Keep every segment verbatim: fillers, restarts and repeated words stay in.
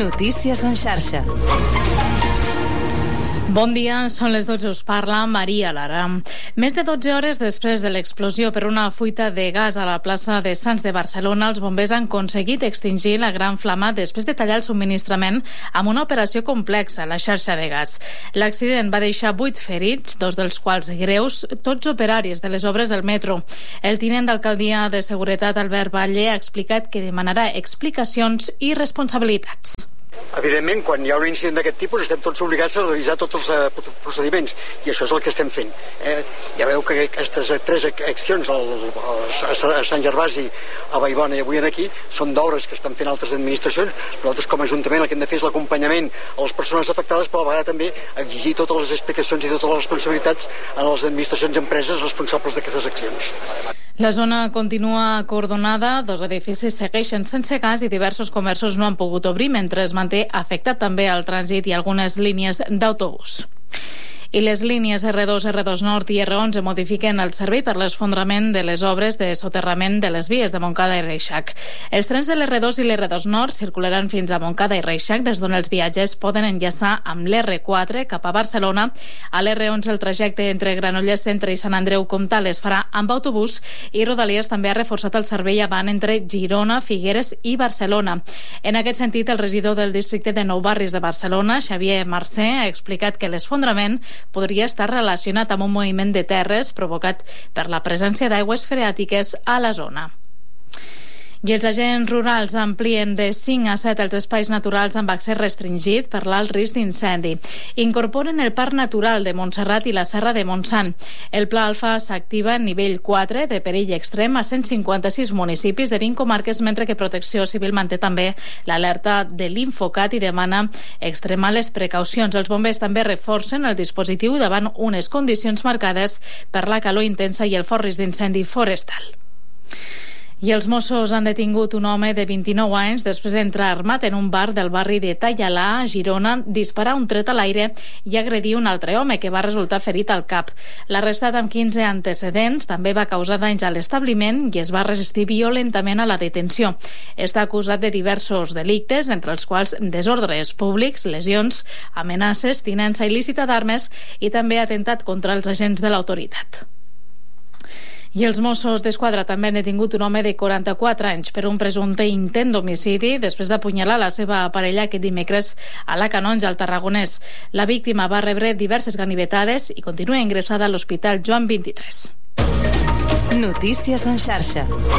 Notícies en xarxa. Bon dia, són les dotze, us parla Maria Lara. Més de dotze hores després de l'explosió per una fuita de gas a la plaça de Sants de Barcelona, els bombers han aconseguit extingir la gran flama després de tallar el subministrament amb una operació complexa a la xarxa de gas. L'accident va deixar vuit ferits, dos dels quals greus, tots operaris de les obres del metro. El tinent d'alcaldia de Seguretat, Albert Batlle, ha explicat que demanarà explicacions i responsabilitats. Evidentment, quan hi ha un incident d'aquest tipus estem tots obligats a revisar tots els uh, procediments i això és el que estem fent. Eh, ja veu que aquestes tres accions al, a Sant Gervasi, a Vallbona i avui aquí són d'obres que estan fent altres administracions. Nosaltres com a Ajuntament el que hem de fer és l'acompanyament a les persones afectades, però a la vegada també exigir totes les explicacions i totes les responsabilitats a les administracions i empreses responsables d'aquestes accions. La zona continua acordonada, dos edificis segueixen sense gas i diversos comerços no han pogut obrir, mentre es manté afectat també el trànsit i algunes línies d'autobús. I les línies erre dos, erre dos Nord i erre onze modifiquen el servei per l'esfondrament de les obres de soterrament de les vies de Montcada i Reixac. Els trens de l'erre dos i l'erre dos Nord circularan fins a Montcada i Reixac, des d'on els viatges poden enllaçar amb l'erre quatre cap a Barcelona. A l'erre onze el trajecte entre Granollers Centre i Sant Andreu Comtal es farà amb autobús i Rodalies també ha reforçat el servei avant entre Girona, Figueres i Barcelona. En aquest sentit, el regidor del districte de Nou Barris de Barcelona, Xavier Marcé, ha explicat que l'esfondrament podria estar relacionat amb un moviment de terres provocat per la presència d'aigües freàtiques a la zona. I els agents rurals amplien de cinc a set els espais naturals amb accés restringit per l'alt risc d'incendi. Incorporen el Parc Natural de Montserrat i la Serra de Montsant. El Pla Alfa s'activa en nivell quatre de perill extrem a cent cinquanta-sis municipis de vint comarques, mentre que Protecció Civil manté també l'alerta de l'Infocat i demana extremar les precaucions. Els bombers també reforcen el dispositiu davant unes condicions marcades per la calor intensa i el fort risc d'incendi forestal. I els Mossos han detingut un home de vint-i-nou anys després d'entrar armat en un bar del barri de Tallalà, a Girona, disparar un tret a l'aire i agredir un altre home que va resultar ferit al cap. L'arrestat, amb quinze antecedents, també va causar danys a l'establiment i es va resistir violentament a la detenció. Està acusat de diversos delictes, entre els quals desordres públics, lesions, amenaces, tinença il·lícita d'armes i també atemptat contra els agents de l'autoritat. I els Mossos d'Esquadra també han detingut un home de quaranta-quatre anys per un presumpte intent d'homicidi després d'apunyalar la seva parella aquest dimecres a la Canonja, al Tarragonès. La víctima va rebre diverses ganivetades i continua ingressada a l'Hospital Joan vint-i-tres. Notícies en xarxa.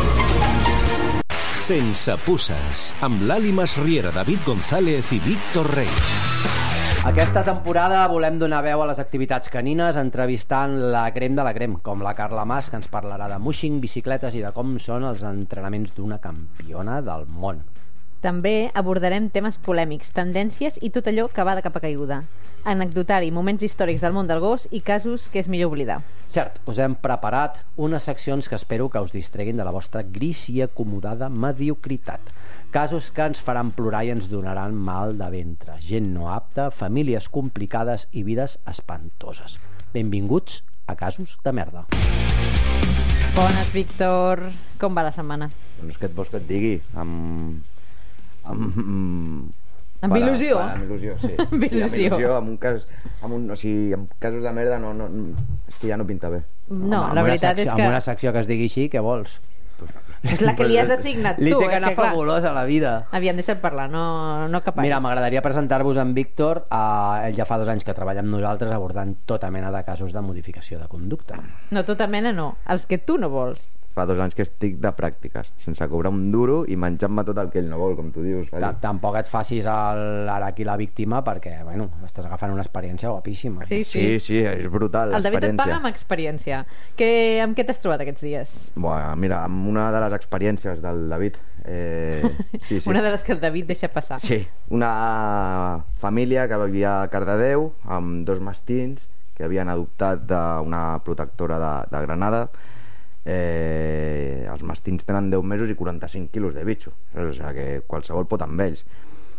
Sense puces, amb l'Ali Masriera, David González i Víctor Rey. Aquesta temporada volem donar veu a les activitats canines entrevistant la crem de la crem, com la Carla Mas, que ens parlarà de mushing, bicicletes i de com són els entrenaments d'una campiona del món. També abordarem temes polèmics, tendències i tot allò que va de capa caiguda. Anecdotari, moments històrics del món del gos i casos que és millor oblidar. Cert, us hem preparat unes seccions que espero que us distreguin de la vostra gris i acomodada mediocritat. Casos que ens faran plorar i ens donaran mal de ventre, gent no apta, famílies complicades i vides espantoses. Benvinguts a Casos de Merda. Bones, Víctor. Com va la setmana? Doncs què et vols que et digui? Amb... amb... Amb para, il·lusió? Para, amb il·lusió, sí. Amb sí, il·lusió. amb il·lusió, amb un cas... Amb un, o sigui, amb casos de merda no, no, és que ja no pinta bé. No, Home, la veritat secció, és que... Amb una secció que es digui així, què vols? És la que li has assignat tu. Li té que anar és que, clar, fabulosa a la vida. Aviam, deixa't parlar, no, no capallis. Mira, m'agradaria presentar-vos en Víctor. Eh, ell ja fa dos anys que treballa amb nosaltres abordant tota mena de casos de modificació de conducta. No, tota mena no, els que tu no vols. Fa dos anys que estic de pràctiques, sense cobrar un duro i menjant-me tot el que ell no vol, com tu dius. Tampoc et facis el, ara aquí la víctima, perquè, bueno, estàs agafant una experiència guapíssima. Sí, sí, sí, sí, és brutal el David et l'experiència. paga amb experiència. Que, amb què t'has trobat aquests dies? Bueno, mira, amb una de les experiències del David. Eh, sí, sí. Una de les que el David deixa passar. Sí, una família que vivia a Cardedeu amb dos mastins que havien adoptat d'una protectora de, de Granada. Eh, els mastins tenen deu mesos i quaranta-cinc quilos de bitxo, o sigui que qualsevol pot amb ells.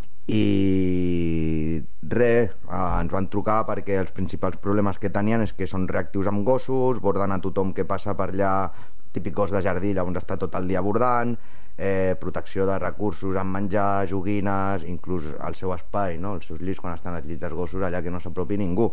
I res, eh, ens van trucar perquè els principals problemes que tenien és que són reactius amb gossos, borden a tothom que passa per allà, típic gos de jardí, llavors està tot el dia bordant, eh, protecció de recursos amb menjar, joguines, inclús el seu espai, no? Els seus llits quan estan els llits dels gossos allà que no s'apropi ningú.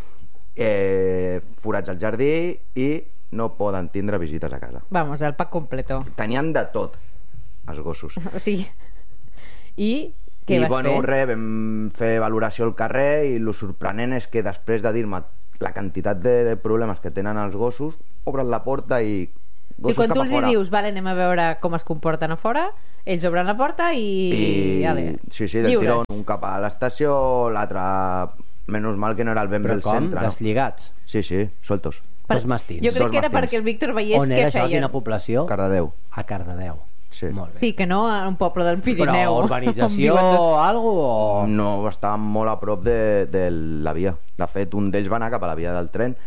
Eh, forats al jardí i no poden tindre visites a casa. Vamos, el pack completo. Tenien de tot, els gossos. O sigui... I què I, vas bueno, fer? res, vam fer valoració al carrer i el sorprenent és que després de dir-me la quantitat de, de problemes que tenen els gossos, obren la porta i O sigui, gossos quan cap tu a els hi fora. dius, vale, anem a veure com es comporten a fora, ells obren la porta i... I... Ale, Sí, sí, del lliures. tirón, un cap a l'estació, l'altre... Menys mal que no era el ben bé Però el com? centre. No? Deslligats? Sí, sí, sueltos. Per... Dos mastins. Jo crec Dos que era mastins. perquè el Víctor veiés On què era això? feien. Quina població? Cardedeu. A Cardedeu. Sí. Molt bé. Sí, que no a un poble del Pirineu. Però on urbanització viuen dos- o algo o... No, estàvem molt a prop de, de la via. De fet, un d'ells va anar cap a la via del tren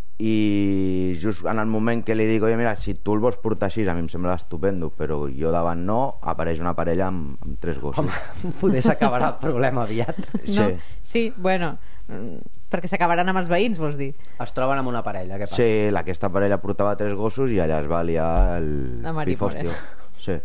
i just en el moment que li dic, oye, mira, si tu el vols portar així, a mi em sembla estupendo, però jo davant no, apareix una parella amb, amb tres gossos. Home, poder s'acabarà el problema aviat. Sí. No, sí, bueno, mm, perquè s'acabaran amb els veïns, vols dir? Es troben amb una parella, què passa? Sí, la, aquesta parella portava tres gossos i allà es va liar el La marimorena. pifostio. Sí.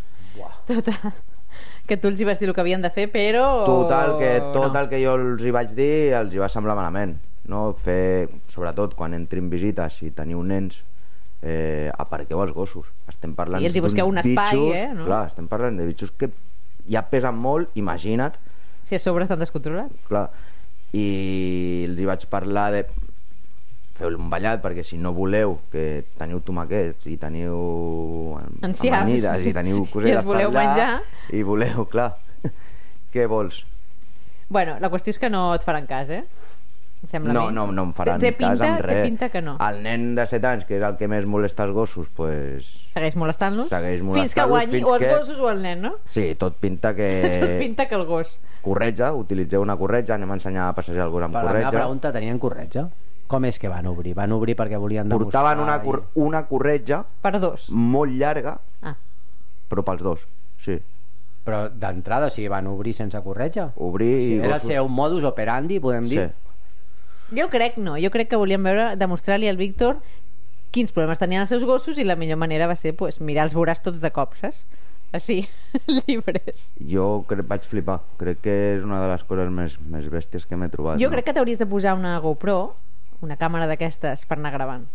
Total, que tu els hi vas dir el que havien de fer, però... Total, que tot no. el que jo els hi vaig dir els hi va semblar malament, no? Fer, sobretot quan entrin visites i teniu nens, eh, aparqueu els gossos. Estem parlant I els hi busqueu un d'uns espai, bitxos, eh, no? Clar, estem parlant de bitxos que ja pesen molt, imagina't. Si a sobre estan descontrolats. Clar, i els hi vaig parlar de feu un ballat, perquè si no voleu que teniu tomaquets i teniu Enciams. amanides i teniu I cosetes els voleu per allà, menjar. i voleu, clar, què vols? Bueno, la qüestió és que no et faran cas, eh? Em sembla a No, mi. no, no em faran Té cas pinta, amb res. Té pinta que no. El nen de set anys, que és el que més molesta els gossos, pues... Segueix molestant-los? Segueix Fins que molestant-los guanyi fins o els que- gossos o el nen, no? Sí, tot pinta que... Tot pinta que el gos. Corretja, utilitzeu una corretja, anem a ensenyar a passejar el gos amb Per la meva corretja. pregunta, tenien corretja? Com és que van obrir? Van obrir perquè volien demostrar... Portaven una, cor i- una corretja Per dos. molt llarga, Ah. però pels dos, sí. Però d'entrada, o sigui, van obrir sense corretja? Obrir Sí, i era gossos... el seu modus operandi, podem dir? Sí. Jo crec no, jo crec que volien veure, demostrar-li al Víctor quins problemes tenien els seus gossos i la millor manera va ser pues, mirar els veuràs tots de cop, saps? Així, llibres. Jo crec, vaig flipar. Crec que és una de les coses més, més bèsties que m'he trobat. Jo no? crec que t'hauries de posar una GoPro, una càmera d'aquestes per anar gravant.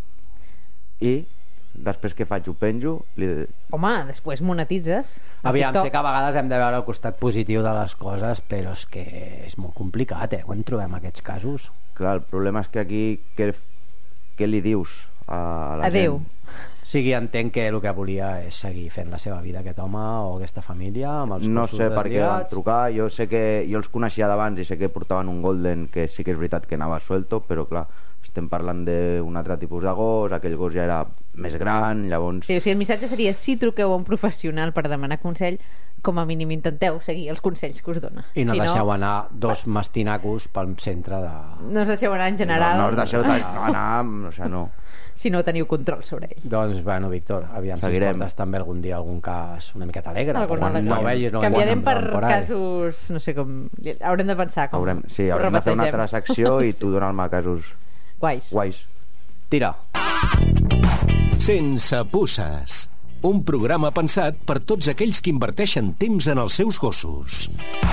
I després que faig ho penjo, li... Home, després monetitzes. a Aviam, TikTok. sé que a vegades hem de veure el costat positiu de les coses, però és que és molt complicat, eh, quan trobem aquests casos. Clar, el problema és que aquí què, què li dius a la Adéu. gent? O sigui, entenc que el que volia és seguir fent la seva vida aquest home o aquesta família amb els No cossos sé per què van deslligats. trucar. Jo sé que jo els coneixia d'abans i sé que portaven un Golden que sí que és veritat que anava suelto, però clar, estem parlant d'un altre tipus de gos, aquell gos ja era més gran, llavors... Sí, o sigui, el missatge seria si truqueu a un professional per demanar consell, com a mínim intenteu seguir els consells que us dona. I no si deixeu anar dos mastinacos pel centre de... No us deixeu anar en general, No, no us deixeu de- no, anar, o sigui, no. si no teniu control sobre ells. Doncs, bueno, Víctor, aviam Seguirem. si ens portes també algun dia algun cas una miqueta alegre. Algun quan alegre. no vegis, no Canviarem vegis, per por ahí. casos, no sé com... Haurem de pensar com... Haurem, sí, ho haurem de fer una rebategem. altra secció i tu donar-me casos Guais. guais. Tira. Sense pusses. Un programa pensat per tots aquells que inverteixen temps en els seus gossos.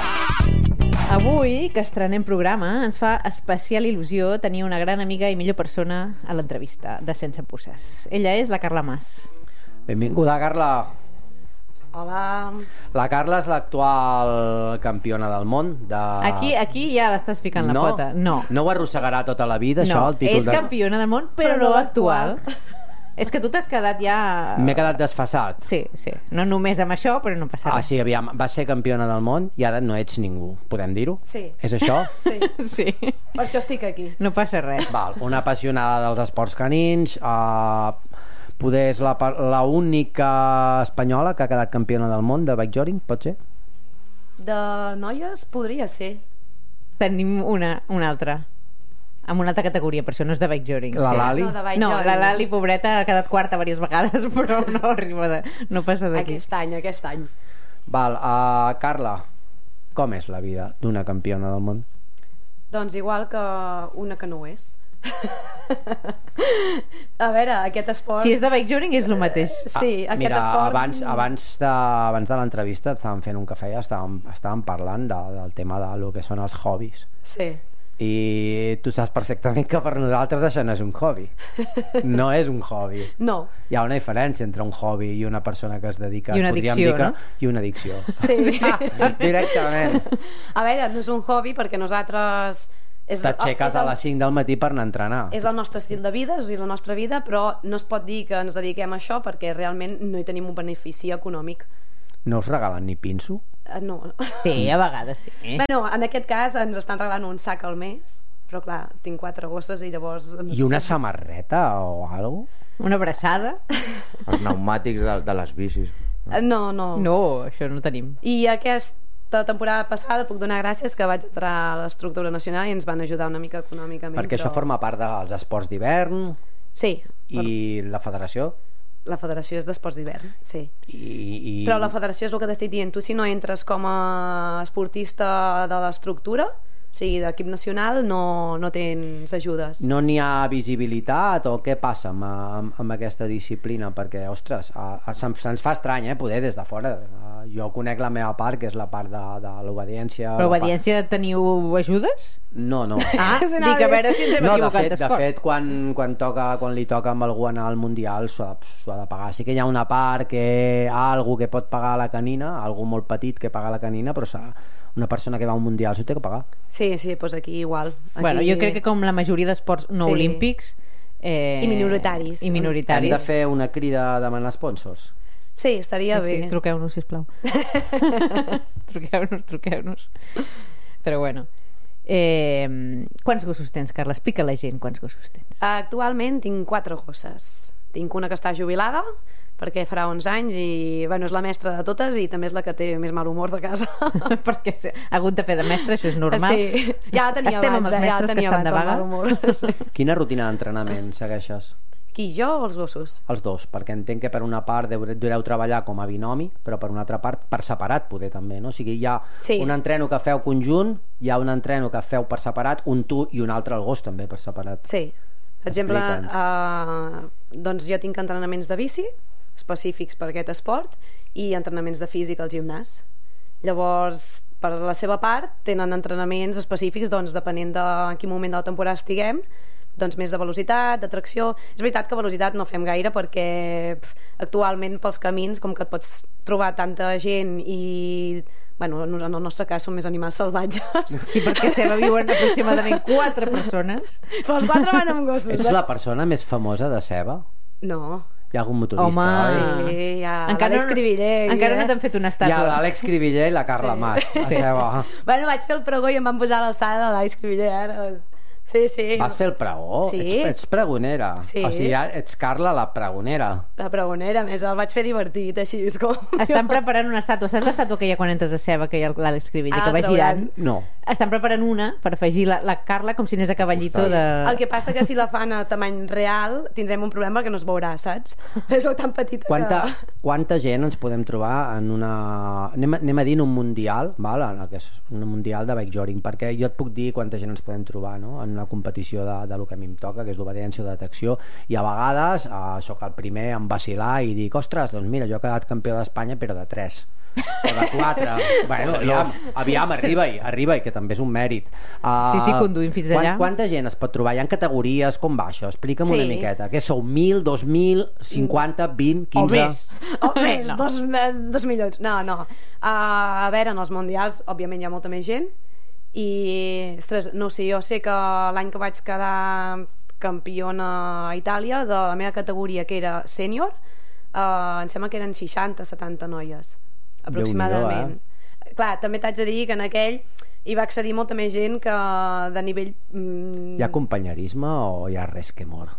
Avui, que estrenem programa, ens fa especial il·lusió tenir una gran amiga i millor persona a l'entrevista de Sense Pusses. Ella és la Carla Mas. Benvinguda, Carla. Hola. La Carla és l'actual campiona del món de... Aquí aquí ja l'estàs ficant la no, pota. No, No ho arrossegarà tota la vida, no. això, el títol és de... campiona del món, però, no actual. És que tu t'has quedat ja... M'he quedat desfasat. Sí, sí. No només amb això, però no passa Ah, res. sí, aviam, va ser campiona del món i ara no ets ningú. Podem dir-ho? Sí. És això? Sí. Sí. Per això estic aquí. No passa res. Val, una apassionada dels esports canins, uh, poder és la, la única espanyola que ha quedat campiona del món de bikejoring, pot ser? De noies podria ser. Tenim una, una altra. Amb una altra categoria, per això no és de bikejoring. La sí. Lali? No, de No, bikejoring. la Lali, pobreta, ha quedat quarta diverses vegades, però no arriba de... no passa d'aquí. Aquest any, aquest any. Val, uh, Carla, com és la vida d'una campiona del món? Doncs igual que una que no ho és. A veure, aquest esport... Si és de wakeboarding és el mateix. Sí, aquest Mira, esport... abans, abans de, abans de l'entrevista estàvem fent un cafè i estàvem, estàvem parlant de, del tema de lo que són els hobbies. Sí. I tu saps perfectament que per nosaltres això no és un hobby. No és un hobby. No. Hi ha una diferència entre un hobby i una persona que es dedica... I una podríem addicció, dir que, no? I una addicció. Sí. Directament. A veure, no és un hobby perquè nosaltres... És, T'aixeques és a el- les cinc del matí per anar a entrenar. És el nostre estil de vida, és la nostra vida, però no es pot dir que ens dediquem a això perquè realment no hi tenim un benefici econòmic. No us regalen ni pinso? Eh, No. Sí, a vegades sí. Bueno, en aquest cas ens estan regalant un sac al mes, però clar, tinc quatre gosses i llavors... I una samarreta o alguna cosa? Una abraçada? Els pneumàtics de, de les bicis. Eh, No, no. No, això no tenim. I aquesta temporada passada puc donar gràcies que vaig entrar a l'estructura nacional i ens van ajudar una mica econòmicament. Perquè però... això forma part dels esports d'hivern Sí, i la federació. la federació és d'esports d'hivern, sí. I, i... Però la federació és el que t'estic dient. Tu si no entres com a esportista de l'estructura, o sigui, d'equip nacional, no, no tens ajudes. No n'hi ha visibilitat o què passa amb, amb, amb aquesta disciplina? Perquè, ostres, a, a, se'ns, se'ns fa estrany, eh, poder des de fora. A, jo conec la meva part, que és la part de, de l'obediència. Però la obediència teniu ajudes? Part... No, no. Ah, dic, a veure si ens hem No, de equivocat fet, de d'esport. fet quan, quan, toca, quan li toca amb algú anar al Mundial s'ho ha, s'ho ha de pagar. Sí que hi ha una part que hi ha algú que pot pagar la canina, algú molt petit que paga la canina, però s'ha, una persona que va a un Mundial s'ho té que pagar. Sí, sí, doncs aquí igual. Aquí... Bueno, jo crec que com la majoria d'esports no Sí. olímpics eh... I minoritaris. i Hem minoritaris. de fer una crida a demanar sponsors. Sí, estaria sí, bé. sí, truqueu-nos, sisplau. truqueu-nos, truqueu-nos. Però bueno. Eh, quants gossos tens, Carla? Explica a la gent quants gossos tens. Actualment tinc quatre gosses. Tinc una que està jubilada, perquè farà onze anys i bueno, és la mestra de totes i també és la que té més mal humor de casa. Perquè si ha hagut de fer de mestre, això és normal. Sí, ja la tenia Estem abans, amb els eh, ja la mestres que tenia estan de abans, el vaga. mal humor. Sí. Quina rutina d'entrenament segueixes? Qui, jo o els gossos? Els dos, perquè entenc que per una part deu, dureu treballar com a binomi, però per una altra part per separat poder també, no? O sigui, hi ha Sí. un entreno que feu conjunt, hi ha un entreno que feu per separat, un tu i un altre el gos també per separat. Sí. Per exemple, Explica'ns. uh, doncs jo tinc entrenaments de bici específics per aquest esport i entrenaments de físic al gimnàs. Llavors, per la seva part, tenen entrenaments específics, doncs, depenent de en quin moment de la temporada estiguem, doncs més de velocitat, de tracció. És veritat que velocitat no fem gaire perquè pf, actualment pels camins, com que et pots trobar tanta gent i bueno, en el nostre cas són més animals salvatges. Sí, perquè a Seva viuen aproximadament quatre persones. Però els quatre van amb gossos. Ets la persona més famosa de Seva? No. Hi ha algun motorista, Home, oi? Sí, ja, encara l'Àlex no, Cribiller, encara eh? no t'han fet una Hi ha estàtua. l'Àlex Cribiller i la Carla Sí. Mas, a Seva. Bueno, vaig fer el pregó i em van posar a l'alçada de l'Àlex Cribiller, ara. Sí, sí. Vas fer el pregó? Sí. Ets, ets pregonera. Sí. O sigui, ja ets Carla la pregonera. La pregonera, a més, el vaig fer divertit, així és com... Estan preparant una estàtua. Saps l'estàtua que hi ha quan entres a Seva, que hi ha l'Àlex Cribiller, Ah, que va trauran. girant? No. Estan preparant una per afegir la, la Carla com si anés a cavallito de... El que passa que si la fan a tamany real tindrem un problema que no es veurà, saps? És tan petita Quanta, que... quanta gent ens podem trobar en una... Anem, a- anem a dir en un mundial, val? En el que és un mundial de wakeboarding, perquè jo et puc dir quanta gent ens podem trobar, no? En una competició de, de lo que a mi em toca, que és l'obediència o detecció, i a vegades eh, sóc el primer en vacilar i dic, ostres, doncs mira, jo he quedat campió d'Espanya però de tres o de quatre. Bueno, aviam, aviam arriba-hi, arriba-hi, que també és un mèrit. Uh, Sí, sí, conduint fins allà. Quanta gent es pot trobar? Hi ha categories, com va això? Explica'm Sí. una miqueta. Què sou? Mil, dos mil, cinquanta, vint, O quinze? més. O més, No. dos, eh, dos milions. No, no. Uh, a veure, en els mundials, òbviament hi ha molta més gent i, ostres, no ho sé, jo sé que l'any que vaig quedar campiona a Itàlia de la meva categoria, que era sènior, uh, em sembla que eren seixanta setanta noies aproximadament. Déu-n'hi-do, Clar, també t'haig de dir que en aquell hi va accedir molta més gent que de nivell... Mm, Hi ha companyerisme o hi ha res que mor?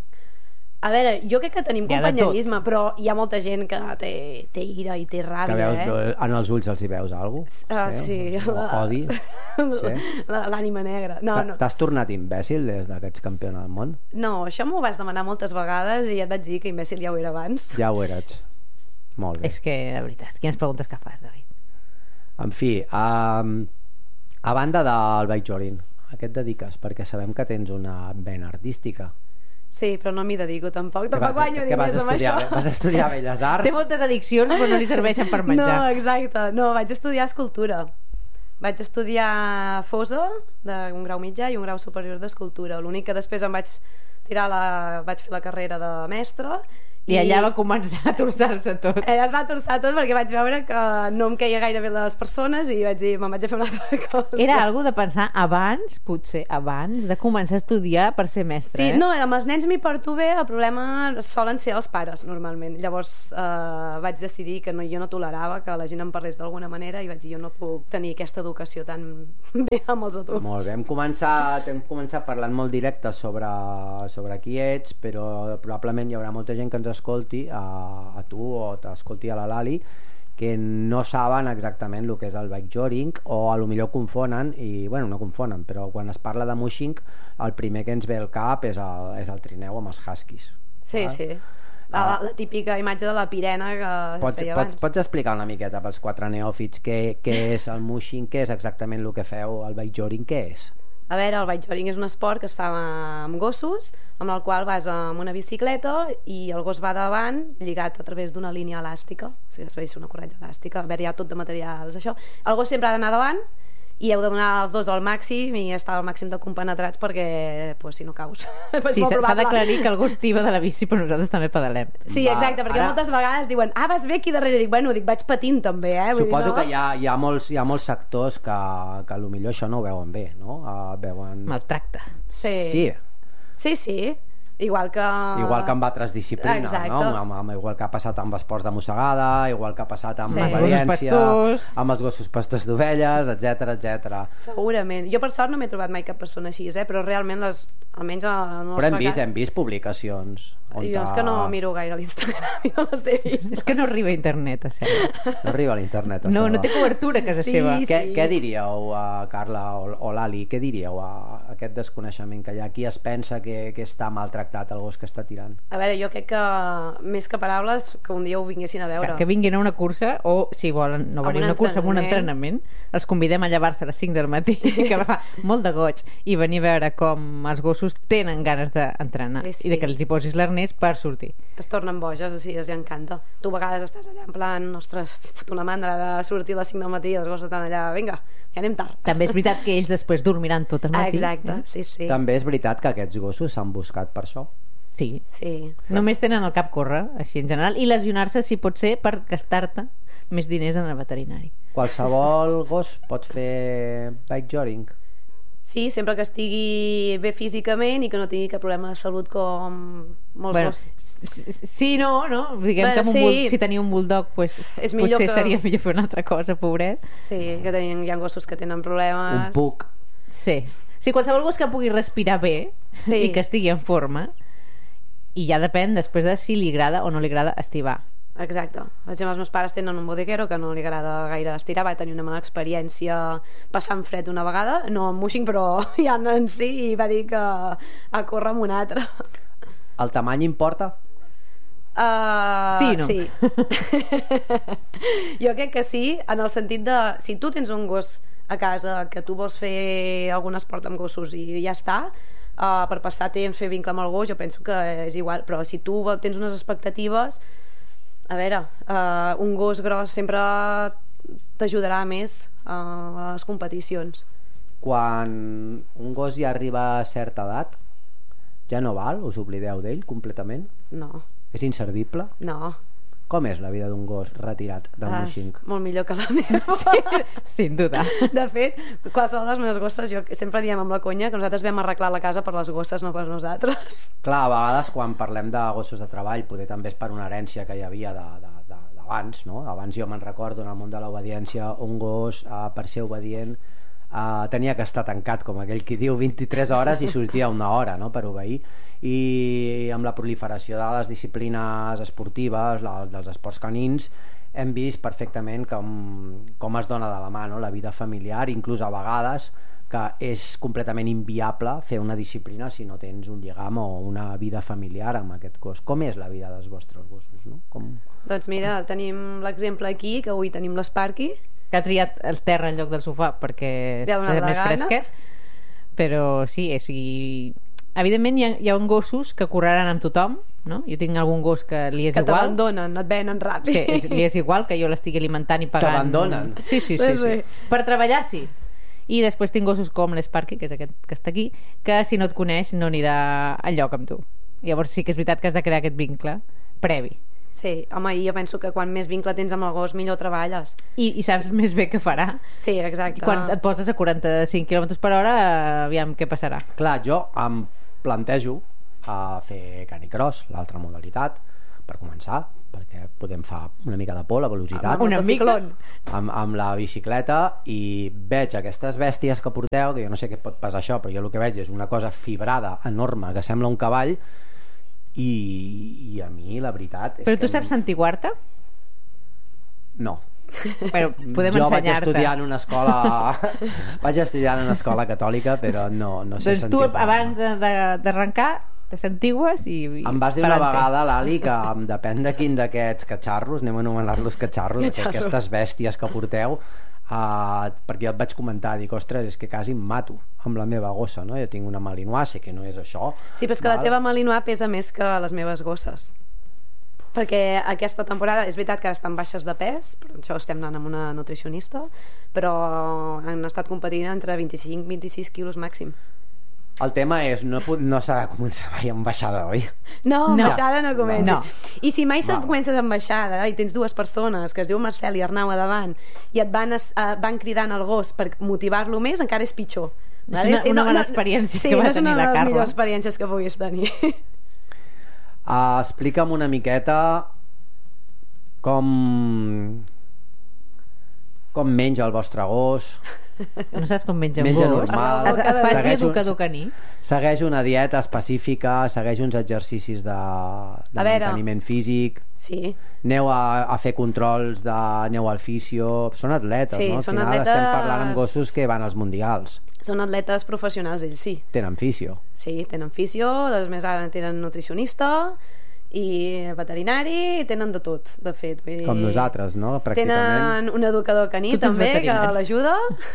A veure, jo crec que tenim Hi ha de companyerisme, però hi ha molta gent que té, té ira i té ràbia, Que veus, eh? en els ulls els hi veus alguna cosa? Ah, sí. O odi? Sí. La- L'ànima negra. No, no. T'has tornat imbècil des que ets campiona del món? no, això m'ho vas demanar moltes vegades i ja et vaig dir que imbècil ja ho era abans. Ja ho eres. Molt bé. És que, de veritat, quines preguntes que fas, David? En fi, a, a banda del wakeboarding, A què et dediques? Perquè sabem que tens una vena artística. Sí, però no m'hi dedico tampoc. Que Tampoc vas, guanyo que vas, diners amb estudiar, això. vas estudiar Belles Arts? Té moltes addiccions, però no li serveixen per menjar. No, exacte. No, vaig estudiar escultura. Vaig estudiar Fosa, d'un grau mitjà, i un grau superior d'escultura. L'únic que després em vaig tirar la... vaig fer la carrera de mestre. I allà va començar a torçar-se tot. Allà es va torçar tot perquè vaig veure que no em queia gaire bé les persones i vaig dir, me'n vaig a fer una altra cosa. Era algo de pensar abans, potser abans, de començar a estudiar per ser mestre, Sí, eh? no, amb els nens m'hi porto bé, el problema solen ser els pares, normalment. Llavors eh, vaig decidir que no, jo no tolerava que la gent em parlés d'alguna manera i vaig dir, jo no puc tenir aquesta educació tan bé amb els adults. Molt bé, hem començat, hem començat parlant molt directe sobre, sobre qui ets, però probablement hi haurà molta gent que ens escolti, a, a tu o t'escolti a la Lali, que no saben exactament el que és el bikejoring, o a lo millor confonen, i bueno, no confonen, però quan es parla de mushing, el primer que ens ve al cap és el, és el trineu amb els huskies. Sí, val? sí. La, la, la típica imatge de la pirena que Pots, es feia pots, abans. pots explicar una miqueta pels quatre neòfits què, què és el mushing, què és exactament el que feu, el bikejoring, què és? A veure, el bikejoring és un esport que es fa amb gossos, amb el qual vas amb una bicicleta i el gos va davant lligat a través d'una línia elàstica, o sigui, es veixa una corretja elàstica. A veure, hi ha tot de materials, això. El gos sempre ha d'anar davant i heu de donar els dos al màxim i estar al màxim de compenetrats perquè, pues, si no caus. Sí, s'ha d'aclarir que el gos tiba de la bici, però nosaltres també pedalem. Sí, exacte, perquè ara... moltes vegades diuen, ah, vas bé aquí darrere, dic, bueno, dic, vaig patint també, eh? Vull Suposo dir, no? que hi ha, hi, ha molts, hi ha molts sectors que, que potser això no ho veuen bé, no? Uh, veuen... Maltracte. Sí. Sí. Sí, sí. Igual que... Igual que amb altres disciplines, Exacte. no? Amb, amb, igual que ha passat amb esports de mossegada, igual que ha passat amb Sí. l'obediència, Amb els gossos pastors. amb els gossos pastors d'ovelles, etc etcètera. Segurament. Jo per sort no m'he trobat mai cap persona així, eh? Però realment les... almenys en Però hem vist, hem vist publicacions on Jo és que no miro gaire l'Instagram i no les he vist. És que no arriba a internet a ser. No arriba a l'internet. a No, Selva. no té cobertura a casa Sí, seva. sí. Què, què diríeu, a Carla o, o Lali, què diríeu a aquest desconeixement que hi ha? Qui es pensa que, que està maltractat el gos que està tirant? A veure, jo crec que més que paraules que un dia ho vinguessin a veure. Que, que vinguin a una cursa o si volen no Amb venir un a una cursa amb un entrenament. entrenament, els convidem a llevar-se a les cinc del matí que fa molt de goig i venir a veure com els gossos tenen ganes d'entrenar Sí, sí. i de que els hi posis l'arnès per sortir. Es tornen boges, o sigui, els encanta. Tu a vegades estàs allà en plan, ostres, fot una mandra de sortir a les cinc del matí i els gossos estan allà, vinga, ja anem tard. També és veritat que ells després dormiran tot el Ah, matí. exacte, eh? sí, sí. També és veritat que aquests gossos s'han buscat per això. Sí. Sí. Només tenen el cap córrer, així en general, i lesionar-se si pot ser per gastar-te més diners en el veterinari. Qualsevol gos pot fer bikejoring. Sí, sempre que estigui bé físicament i que no tingui cap problema de salut com molts Bueno, gossos. sí, no, no? Diguem Bueno, que amb un sí. bull, si tenia un bulldog pues, És millor potser que- seria millor fer una altra cosa, pobret. Sí, que tenen, hi ha gossos que tenen problemes. Un puc. Sí. Sí, qualsevol gos que pugui respirar bé Sí. i que estigui en forma, i ja depèn després de si li agrada o no li agrada estivar. Exacte. Per exemple, els meus pares tenen un bodeguero que no li agrada gaire estirar, va tenir una mala experiència passant fred una vegada, no amb mushing, però ja en si, i va dir que a córrer amb un altre. El tamany importa? Uh, Sí, no? Sí. Jo crec que sí, en el sentit de, si tu tens un gos a casa que tu vols fer algun esport amb gossos i ja està, uh, per passar temps, fer vincle amb el gos, jo penso que és igual, però si tu vol- tens unes expectatives, a veure, uh, un gos gros sempre t'ajudarà més uh, a les competicions. Quan un gos ja arriba a certa edat, ja no val? Us oblideu d'ell completament? No, És inservible? no. Com és la vida d'un gos retirat del Ah, mushing? molt millor que la meva. Sin duda. De fet, qualsevol de les meves gosses, jo sempre diem amb la conya que nosaltres vam arreglar la casa per les gosses, no per nosaltres. Clar, a vegades quan parlem de gossos de treball, poder també és per una herència que hi havia de, de, de, d'abans, no? Abans jo me'n recordo en el món de l'obediència, un gos, eh, per ser obedient, eh, tenia que estar tancat, com aquell qui diu, vint-i-tres hores i sortia una hora, no?, per obeir. I amb la proliferació de les disciplines esportives, la, dels esports canins, hem vist perfectament com, com es dona de la mà, no?, la vida familiar, inclús a vegades que és completament inviable fer una disciplina si no tens un lligam o una vida familiar amb aquest gos. Com és la vida dels vostres gossos, no? Com... Doncs mira, tenim l'exemple aquí, que avui tenim l'Sparky. Que ha triat el terra en lloc del sofà perquè Li ha donat és la més gana. fresquet, però sí, és, i... evidentment hi ha, hi ha gossos que correran amb tothom, no? Jo tinc algun gos que li és que igual. Que t'abandonen, et venen ràpid. Sí, és, li és igual que jo l'estigui alimentant i pagant. T'abandonen? Sí, sí, sí, sí. Per treballar, sí. I després tinc gossos com l'Sparky, que és aquest que està aquí, que si no et coneix no anirà enlloc amb tu. Llavors sí que és veritat que has de crear aquest vincle previ. Sí, home, jo penso que quan més vincle tens amb el gos millor treballes. I, i saps més bé què farà. Sí, exacte. Quan et poses a quaranta-cinc quilòmetres per hora, aviam què passarà. Clar, jo em plantejo a fer canicross, l'altra modalitat, per començar, perquè podem fer una mica de por, la velocitat. Una mica? Amb, amb la bicicleta, i veig aquestes bèsties que porteu, que jo no sé què pot passar això, però jo el que veig és una cosa fibrada, enorme, que sembla un cavall, i, i a mi la veritat és però tu que... saps santiguar-te? No. Però podem jo ensenyar-te. vaig estudiar en una escola vaig estudiar en una escola catòlica, però no, no sé doncs tu sentir-me. abans d'arrencar te santigues i... Em vas dir una vegada, l'Ali, que depèn de quin d'aquests catxarros, anem a anomenar-los catxarros, aquestes bèsties que porteu, uh, perquè jo et vaig comentar, dic, ostres, és que quasi em mato amb la meva gossa, no? Jo tinc una malinois, sé que no és això. Sí, però és que val? La teva malinois pesa més que les meves gosses. Perquè aquesta temporada és veritat que estan baixes de pes, per això estem anant amb una nutricionista, però han estat competint entre vint-i-cinc a vint-i-sis quilos màxim. El tema és, no, no s'ha de començar mai amb baixada, oi? No, amb no. baixada no comences. No. I si mai no. comences amb baixada i tens dues persones, que es diu Marcel i Arnau a davant, i et van, es, uh, van cridant al gos per motivar-lo més, encara és pitjor. És una, una bona experiència sí, que va no tenir la Carla. Sí, és una de les millors experiències que puguis tenir. Uh, explica'm una miqueta com com menja el vostre gos. No saps com menja un menja gos? normal, et, et fas dir segueix, educador caní? Segueix una dieta específica, segueix uns exercicis de, de manteniment físic. Sí. Aneu a, a fer controls de, aneu al fisio. Són atletes, sí, no? Al són final atletes... estem parlant amb gossos que van als mundials. Són atletes professionals, ells sí. Tenen fisio. Sí, tenen fisio, dels més ara tenen nutricionista i veterinari, tenen de tot, de fet. Vull dir, com nosaltres, no? Pràcticament. Tenen un educador caní també, que l'ajuda.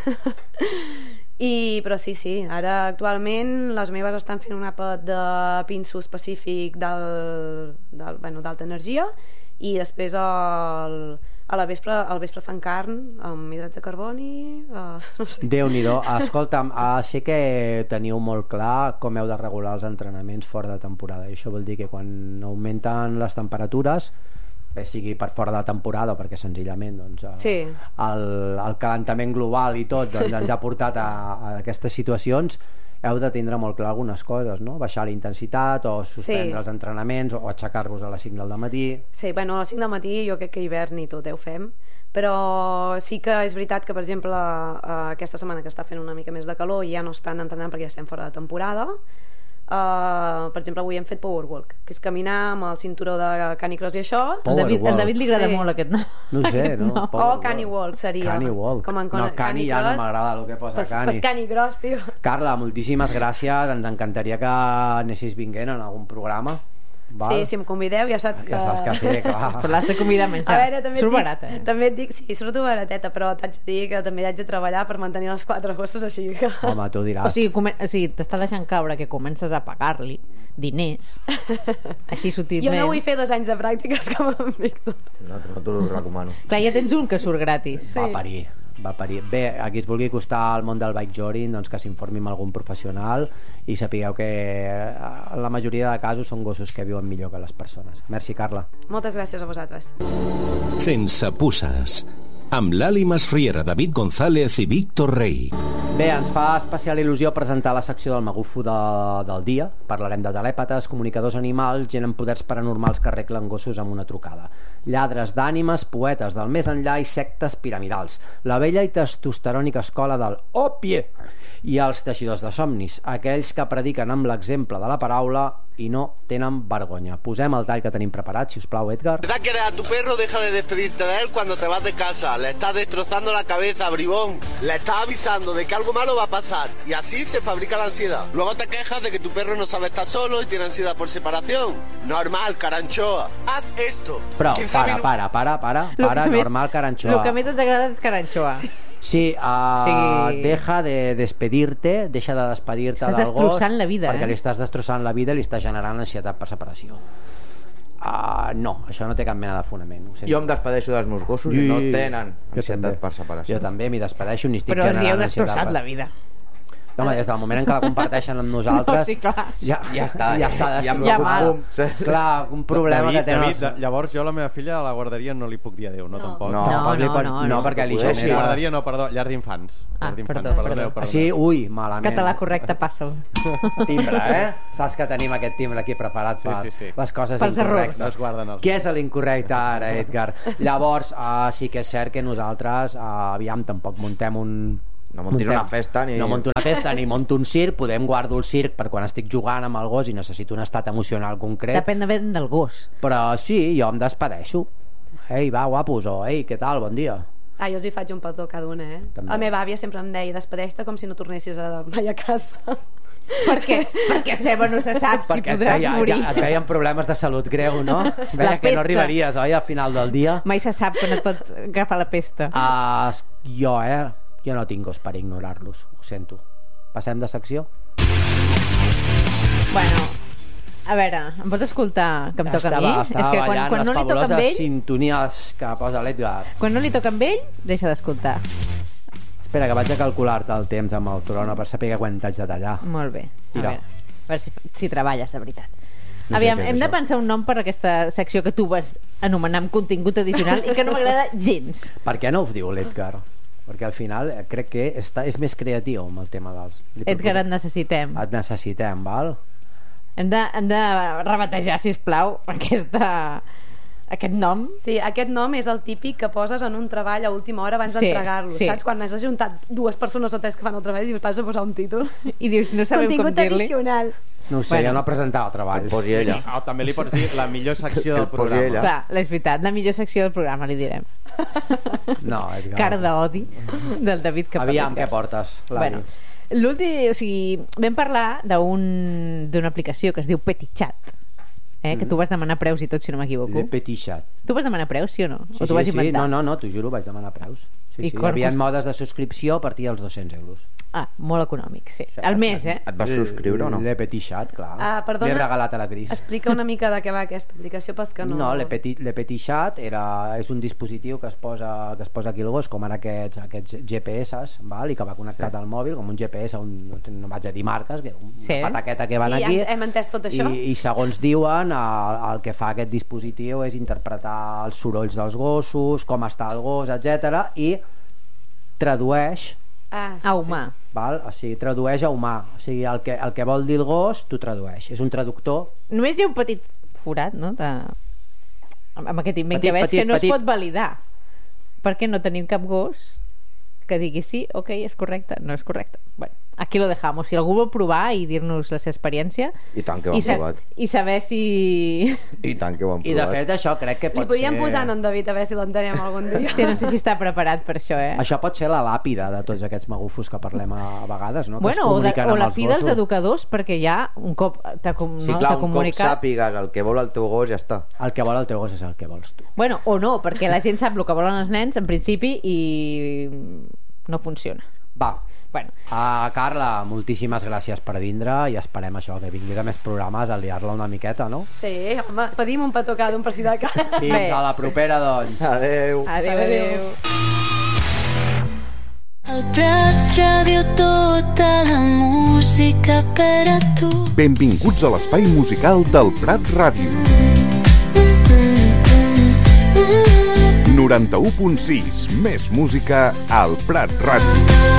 I, però sí, sí, ara actualment les meves estan fent un àpat de pinso específic del, del, bueno, d'alta energia, i després el, a la vespre, al vespre fan carn amb hidrats de carboni, uh, no sé. Déu-n'hi-do. Escolta'm, uh, sé que teniu molt clar com heu de regular els entrenaments fora de temporada, i això vol dir que quan augmenten les temperatures, bé sigui per fora de temporada o perquè senzillament doncs, uh, sí. el, el calentament global i tot doncs, ens ha portat a, a aquestes situacions, heu de tindre molt clar algunes coses, no? Baixar la intensitat o suspendre sí. els entrenaments o aixecar-vos a les cinc del matí. Sí, bueno, a les cinc del matí jo crec que hivern i tot eh, ho fem, però sí que és veritat que, per exemple, aquesta setmana que està fent una mica més de calor ja no estan entrenant perquè ja estem fora de temporada. Uh, per exemple, avui hem fet powerwalk, que és caminar amb el cinturó de canicross i això. El David, el David li agrada sí. molt aquest nom. No ho sé, no? no. O canywalk seria. Canywalk. Com en no, cani ja no m'agrada el que posa pues, cani. Pues canicross, tio. Carla, moltíssimes gràcies. Ens encantaria que anessis vinguent en algun programa. Val? Sí, si em convideu ja saps que... Ja saps que sí, clar. Però l'has de convidar a menjar. A veure, també surt dic, barata, eh? També et dic, sí, surto barateta, però t'haig de dir que també haig de treballar per mantenir els quatre gossos, així que... Home, tu diràs. O sigui, come... o sigui t'està deixant caure que comences a pagar-li diners, així sutilment. Jo no vull fer dos anys de pràctiques com en Víctor. No, no t'ho recomano. Clar, ja tens un que surt gratis. Sí. Va parir. Va parir. Bé, a qui es vulgui acostar al món del bike jogging, doncs que s'informi amb algun professional i sapigueu que en la majoria de casos són gossos que viuen millor que les persones. Merci, Carla. Moltes gràcies a vosaltres. Sense puces, amb l'Ali Masriera, David González i Víctor Rey. Bé, ens fa especial il·lusió presentar la secció del magufo de, del dia. Parlarem de telèpates, comunicadors animals, gent amb poders paranormals que arreglen gossos amb una trucada, lladres d'ànimes, poetes del més enllà i sectes piramidals, la vella i testosterònica escola del Opie i els teixidors de somnis, aquells que prediquen amb l'exemple de la paraula i no tenen vergonya. Posem el tall que tenim preparat, si us plau, Edgar. ¿Verdad que a tu perro deja de despedirte de él cuando te vas de casa? Le estás destrozando la cabeza, bribón. Le estás avisando de que algo malo va a pasar y así se fabrica la ansiedad. Luego te quejas de que tu perro no sabe estar solo y tiene ansiedad por separación. Normal, caranchoa. Haz esto. Però, para, para, para, para, para, normal, caranchoa. El que més ens agrada és caranchoa. Sí. Sí, uh, Sí. deja de despedir-te, deixa de despedir-te Estàs del gos. destrossant la vida, perquè eh? li estàs destrossant la vida i li estàs generant ansietat per separació. Uh, no, això no té cap mena de fonament. Ho sento. Jo em despedeixo dels meus gossos i no tenen Jo ansietat també. per separació. Jo també m'hi despedeixo ni estic Però els hi heu generant ansietat destrossat per- la vida. Home, des del moment en què la comparteixen amb nosaltres... No, sí, clar. Ja, ja està, ja està. Ja em Ja ja mal. Clar, un problema David, que tenen... David, els... llavors jo a la meva filla a la guarderia no li puc dir adéu, no, No. tampoc. No, No, No, li no, pot- no, no, no. perquè li Podeu, sí, genera... Guarderia no, perdó, llar d'infants. Ah, Llar d'infants, perdó, perdoneu, perdó. Així, ui, malament. Català correcte, passa. Timbre, eh? Saps que tenim aquest timbre aquí preparat Sí, per sí, sí. les coses Pels incorrectes. No es guarden els... Què és l'incorrecte ara, Edgar? Llavors, uh, sí que és cert que nosaltres, uh, aviam, tampoc muntem un... No muntis muntem- una festa ni... No monto una festa ni monto un circ, podem guardar el circ per quan estic jugant amb el gos i necessito un estat emocional concret. Depèn de ben del gos. Però sí, jo em despedeixo. Ei, va, guapos, o ei, què tal, bon dia. Ah, jo us hi faig un petó cada una, eh? També. La meva àvia sempre em deia, despedeix-te com si no tornessis a, mai a casa. Per què? Perquè Seba no se sap si Perquè podràs ja, morir. ja, et veien problemes de salut greu, no? Veia que pesta. no arribaries, oi, al final del dia. Mai se sap quan et pot agafar la pesta. Uh, jo, eh? Jo no tinc gos per ignorar-los, ho sento. Passem de secció? Bueno, a veure, em pots escoltar que em toca estava, a mi? Estava És que quan, ballant quan les no li toca amb fabuloses ell, sintonies que posa l'Edgar. quan no li toca amb ell, deixa d'escoltar. Espera, que vaig a calcular-te el temps amb el crono per saber quan t'haig de tallar. Molt bé. A Tira. veure, a veure si, si treballes de veritat. No sé Aviam, què és hem de això. pensar un nom per aquesta secció que tu vas anomenar amb contingut addicional i que no m'agrada gens. Per què no ho diu l'Edgar? Perquè al final eh, crec que està, és més creatiu amb el tema dels... li Edgar, proposo- et necessitem. Et necessitem, val? Hem de, hem de rebatejar, sisplau, aquesta, aquest nom. Sí, aquest nom és el típic que poses en un treball a última hora abans Sí, d'entregar-lo, sí. saps? Quan has ajuntat dues persones o tres que fan el treball i vas a posar un títol. I dius, no sabem com Contingut dir-li. addicional. No ho sé, Bueno. jo no presentava treballs. Que posi ella. O també li pots dir la millor secció Que del el posi programa. ella. Clar, és veritat, la millor secció del programa, li direm. No, Edgar. Cara d'odi del David que Aviam, parla. què portes, Lavi? Bueno, l'últim, o sigui, vam parlar d'un- d'una aplicació que es diu Petitchat, eh, que tu vas demanar preus i tot, si no m'equivoco. Le Petit Chat. Tu vas demanar preus, sí o no? Sí, o tu vas sí, sí, inventar? no, no, no, t'ho juro, vaig demanar preus. Sí, I sí, hi quan havia costa? modes de subscripció a partir dels dos-cents euros. Ah, molt econòmic, sí. Al mes, eh? Et vas subscriure o no? Le Petit Chat, clar. Ah, perdona. L'he regalat a la Cris. Explica una mica de què va aquesta aplicació pels que no... No, Le Petit, Le Petit Chat era, és un dispositiu que es posa, que es posa aquí al gos, com ara aquests, aquests G P S, val? I que va connectat Sí. al mòbil, com un G P S, un, no vaig a dir marques, que una Sí. pataqueta que van Sí, aquí. hem entès tot això. I, I segons diuen, el, el que fa aquest dispositiu és interpretar els sorolls dels gossos, com està el gos, etcètera, i tradueix, Ah, sí, A humà. val? O sigui, tradueix a humà. O sigui, el que, el que vol dir el gos, t'ho tradueix. És un traductor. Només hi ha un petit forat, no? De... Amb amb aquest invent Petit, que veig petit, que no petit. es pot validar. Perquè no tenim cap gos que digui sí, ok, és correcte, no és correcte. Bueno, aquí lo dejamos. Si algú vol provar i dir-nos la seva experiència I tant que ho i, han sa provat. i saber si... I tant que ho han I de provat. fet això crec que Li pot podíem ser... posar en David a veure si l'entenem algun dia. Sí, no sé si està preparat per això, eh? Això pot ser la làpida de tots aquests magufos que parlem a, a vegades, no? Que es Bueno, o, de, comuniquen o amb la els fi dels gossos. educadors, perquè ja un cop t'ha com, Sí, no, clar, t'ha un cop comunicat... sàpigues el que vol el teu gos, ja està. El que vol el teu gos és el que vols tu. Bueno, o no, perquè la gent sap el que volen els nens en principi i no funciona. Va, Bueno, uh, Carla, moltíssimes gràcies per vindre i esperem això, que vinguis a més programes a liar-la una miqueta, no? Sí, home, pedim un petó cada un per si de cara. Fins Bé. a la propera, doncs. Adeu. adéu, adéu. Al Prat Ràdio, tota la música per a tu. Benvinguts a l'espai musical del Prat Ràdio. noranta-u punt sis, més música al Prat Ràdio.